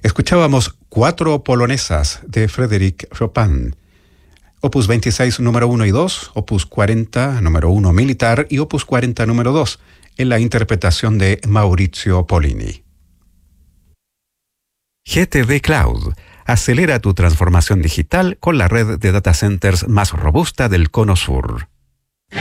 Escuchábamos Cuatro polonesas de Frédéric Chopin, opus 26 número 1 y 2, opus 40 número 1 militar y opus 40 número 2, en la interpretación de Maurizio Pollini. GTD Cloud. Acelera tu transformación digital con la red de data centers más robusta del Cono Sur.